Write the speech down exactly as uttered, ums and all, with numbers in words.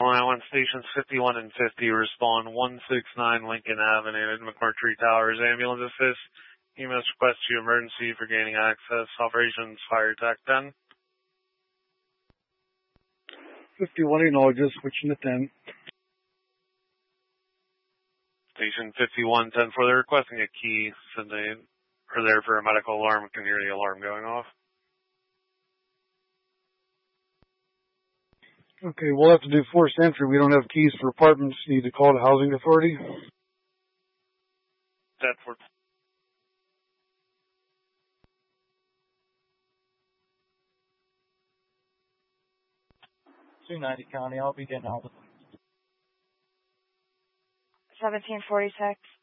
nine one stations fifty-one and fifty respond one sixty-nine Lincoln Avenue at McMurtry Towers. Ambulance assist. E M S request to emergency for gaining access. Operations Fire Tech ten. fifty-one acknowledges, switching to ten. Station fifty-one ten for they're requesting a key. Said they are there for a medical alarm. Can hear the alarm going off. Okay, we'll have to do forced entry. We don't have keys for apartments. You need to call the housing authority. Thetford. two ninety County, I'll be getting all the seventeen forty-six.